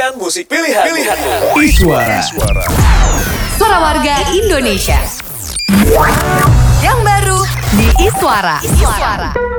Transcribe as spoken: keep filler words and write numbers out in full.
Sajian musik pilihan pilihanmu. Iswara. Suara warga Indonesia. Yang baru di Iswara. Iswara.